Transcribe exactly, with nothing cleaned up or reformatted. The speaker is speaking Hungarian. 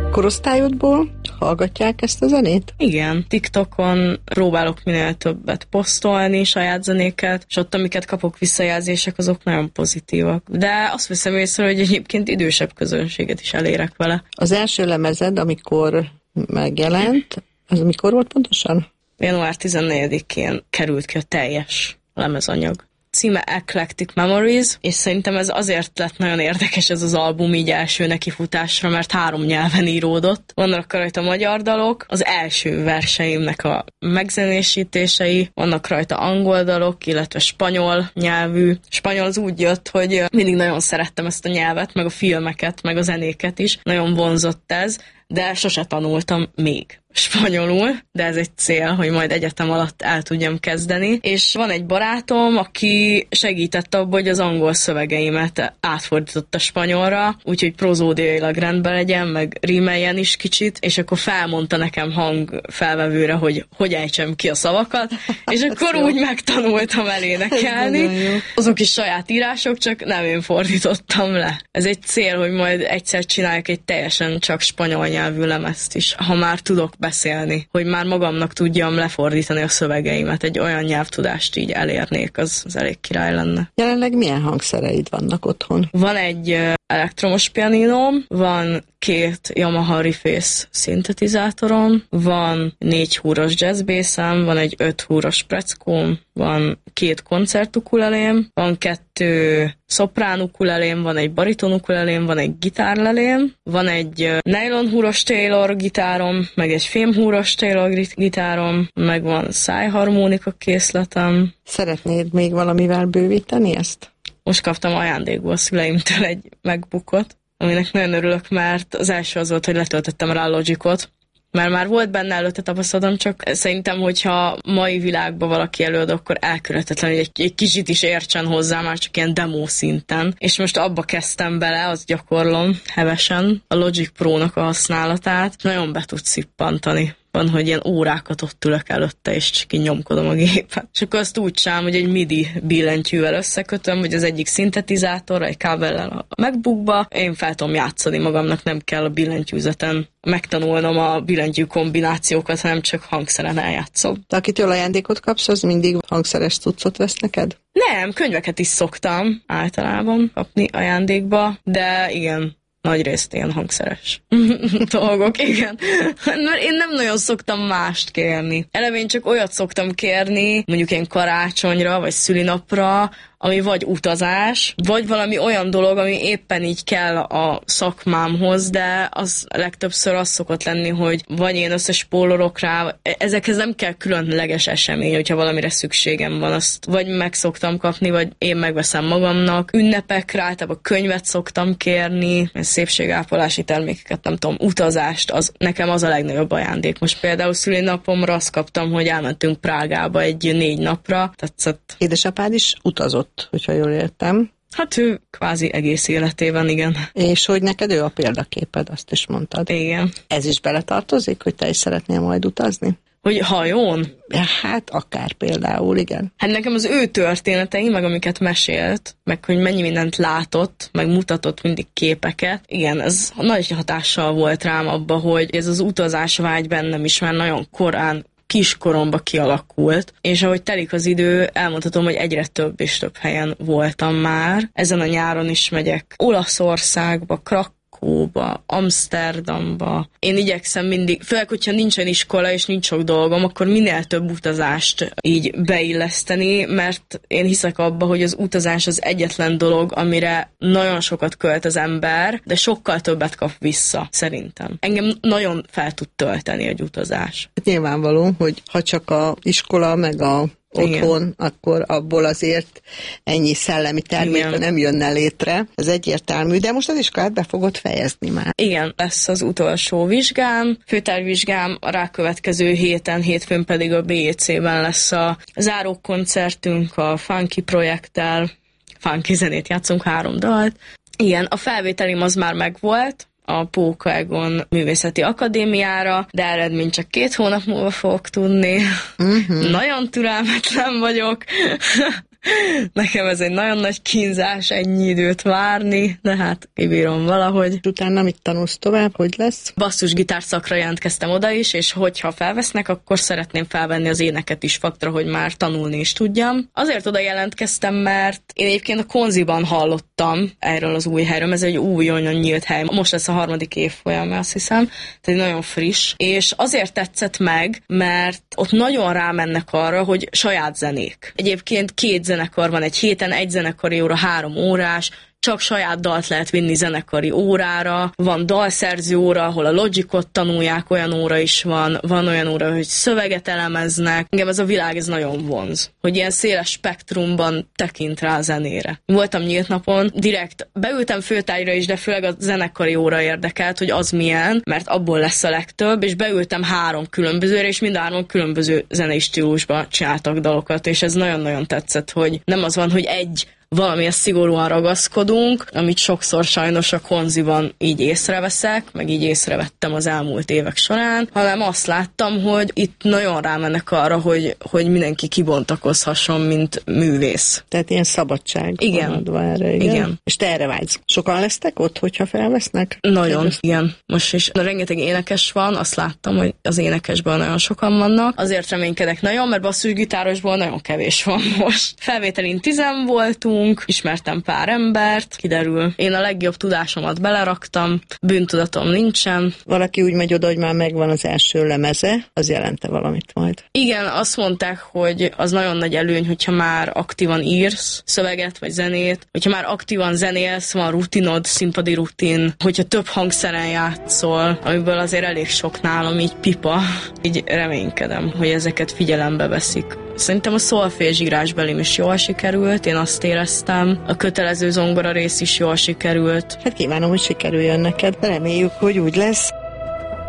Korosztályodból hallgatják ezt a zenét? Igen, TikTokon próbálok minél többet posztolni, saját zenéket, és ott, amiket kapok visszajelzések, azok nagyon pozitívak. De azt veszem észre, hogy egyébként idősebb közönséget is elérek vele. Az első lemezed, amikor megjelent, az mikor volt pontosan? január tizennegyedikén került ki a teljes lemezanyag. Címe Eclectic Memories, és szerintem ez azért lett nagyon érdekes ez az album így első nekifutásra, mert három nyelven íródott. Vannak rajta magyar dalok, az első verseimnek a megzenésítései, vannak rajta angol dalok, illetve spanyol nyelvű. Spanyol az úgy jött, hogy mindig nagyon szerettem ezt a nyelvet, meg a filmeket, meg a zenéket is. Nagyon vonzott ez, de sose tanultam még spanyolul, de ez egy cél, hogy majd egyetem alatt el tudjam kezdeni. És van egy barátom, aki segített abban, hogy az angol szövegeimet átfordította spanyolra, úgyhogy prozódiailag rendben legyen, meg rímeljen is kicsit, és akkor felmondta nekem hangfelvevőre, hogy hogy ejtsem ki a szavakat, és akkor úgy megtanultam elénekelni. Azok is saját írások, csak nem én fordítottam le. Ez egy cél, hogy majd egyszer csináljuk egy teljesen csak spanyol nyelvű lemezt is, ha már tudok beszélni, hogy már magamnak tudjam lefordítani a szövegeimet, egy olyan nyelvtudást így elérnék, az, az elég király lenne. Jelenleg milyen hangszereid vannak otthon? Van egy uh, elektromos pianinom, van két Yamaha Reface szintetizátorom, van négy húros jazzbészem, van egy öt húros preckóm, van két koncertukulelém, van kettő szoprán ukulelém, van egy bariton ukulelém, van egy gitárlelém, van egy uh, nylon húros Taylor gitárom, meg egy fém húros Taylor gitárom, meg van szájharmonika készletem. Szeretnéd még valamivel bővíteni ezt? Most kaptam ajándékból a szüleimtől egy MacBookot, aminek nagyon örülök, mert az első az volt, hogy letöltöttem rá a Logicot, mert már volt benne előtte tapasztalatom, csak szerintem, hogyha mai világban valaki előad, akkor elkülönhetetlen, hogy egy, egy kicsit is értsen hozzá, már csak ilyen demo szinten. És most abba kezdtem bele, azt gyakorlom hevesen, a Logic Pro-nak a használatát. Nagyon be tud szippantani. Van, hogy ilyen órákat ott ülök előtte, és csak így nyomkodom a gépet. És akkor azt úgy csinálom, hogy egy MIDI billentyűvel összekötöm, hogy az egyik szintetizátorra, egy kábellel a MacBookba, én fel tudom játszani magamnak, nem kell a billentyűzeten megtanulnom a billentyű kombinációkat, hanem csak hangszeren eljátszom. De akitől ajándékot kapsz, az mindig hangszeres cuccot vesz neked? Nem, könyveket is szoktam általában kapni ajándékba, de igen, nagyrészt ilyen hangszeres dolgok, igen. Mert én nem nagyon szoktam mást kérni. Eleve én csak olyat szoktam kérni, mondjuk én karácsonyra, vagy szülinapra, ami vagy utazás, vagy valami olyan dolog, ami éppen így kell a szakmámhoz, de az legtöbbször az szokott lenni, hogy vagy én összespórolok rá, ezekhez nem kell különleges esemény, hogyha valamire szükségem van, azt vagy meg szoktam kapni, vagy én megveszem magamnak. Ünnepekre általában könyvet szoktam kérni, szépségápolási termékeket, nem tudom, utazást, az, nekem az a legnagyobb ajándék. Most például szülinapomra azt kaptam, hogy elmentünk Prágába egy négy napra, tetszett. Édesapád is utazott, hogyha jól értem. Hát ő kvázi egész életében, igen. És hogy neked ő a példaképed, azt is mondtad. Igen. Ez is beletartozik, hogy te is szeretnél majd utazni? Hogy hajón? Hát akár például, igen. Hát nekem az ő történetei, meg amiket mesélt, meg hogy mennyi mindent látott, meg mutatott mindig képeket, igen, ez nagy hatással volt rám abba, hogy ez az utazás vágy bennem is már nagyon korán kiskoromba kialakult, és ahogy telik az idő, elmondhatom, hogy egyre több és több helyen voltam már. Ezen a nyáron is megyek Olaszországba, Krakóba, Amsterdamba. Én igyekszem mindig, főleg, hogyha nincsen iskola és nincs sok dolgom, akkor minél több utazást így beilleszteni, mert én hiszek abba, hogy az utazás az egyetlen dolog, amire nagyon sokat költ az ember, de sokkal többet kap vissza, szerintem. Engem nagyon fel tud tölteni egy utazás. Nyilvánvaló, hogy ha csak a iskola meg a otthon, igen, akkor abból azért ennyi szellemi termék nem jönne létre. Ez egyértelmű, de most az iskolát be fogod fejezni már. Igen, lesz az utolsó vizsgám, főtárvizsgám, a rákövetkező héten, hétfőn pedig a bé é cében lesz a zárókoncertünk a Funky projekttel. Funky zenét játszunk, három dalt. Igen, a felvételim az már megvolt, a Póka Egon Művészeti Akadémiára, de eredményt csak két hónap múlva fogok tudni. Uh-huh. Nagyon türelmetlen vagyok. Nekem ez egy nagyon nagy kínzás ennyi időt várni, de hát kibírom valahogy. Utána mit tanulsz tovább, hogy lesz? Basszusgitár szakra jelentkeztem oda is, és hogyha felvesznek, akkor szeretném felvenni az éneket is faktra, hogy már tanulni is tudjam. Azért oda jelentkeztem, mert én egyébként a Konziban hallottam erről az új helyről, ez egy új, olyan nyílt hely. Most lesz a harmadik évfolyam, azt hiszem, tehát nagyon friss, és azért tetszett meg, mert ott nagyon rámennek arra, hogy saját zenék. Egyébként két zenekar van egy héten, egy zenekari óra három órás, csak saját dalt lehet vinni zenekari órára, van dalszerző óra, ahol a Logicot tanulják, olyan óra is van, van olyan óra, hogy szöveget elemeznek. Engem ez a világ ez nagyon vonz, hogy ilyen széles spektrumban tekint rá a zenére. Voltam nyílt napon, direkt beültem főtárgyra is, de főleg a zenekari óra érdekelt, hogy az milyen, mert abból lesz a legtöbb, és beültem három különbözőre, és mind három különböző zenei stílusba csináltak dalokat, és ez nagyon-nagyon tetszett, hogy nem az van, hogy egy valamihez szigorúan ragaszkodunk, amit sokszor sajnos a Konziban így észreveszek, meg így észrevettem az elmúlt évek során, hanem azt láttam, hogy itt nagyon rámennek arra, hogy, hogy mindenki kibontakozhasson, mint művész. Tehát ilyen szabadság igen. van adva erre, igen? Igen. És te erre vágysz. Sokan lesztek ott, hogyha felvesznek? Nagyon, Kérdez? igen. Most is rengeteg énekes van, azt láttam, hogy az énekesből nagyon sokan vannak. Azért reménykedek nagyon, mert basszusgitárosból nagyon kevés van most. Felvételin tizen voltunk, ismertem pár embert, kiderül. Én a legjobb tudásomat beleraktam, bűntudatom nincsen. Valaki úgy megy oda, hogy már megvan az első lemeze, az jelente valamit majd. Igen, azt mondták, hogy az nagyon nagy előny, hogyha már aktívan írsz szöveget vagy zenét, hogyha már aktívan zenélsz, van rutinod, színpadi rutin, hogyha több hangszeren játszol, amiből azért elég sok nálam így pipa. Így reménykedem, hogy ezeket figyelembe veszik. Szerintem a szolfézsírásbelim is jól sikerült, én azt éreztem. A kötelező zongora rész is jól sikerült. Hát kívánom, hogy sikerüljön neked. Reméljük, hogy úgy lesz.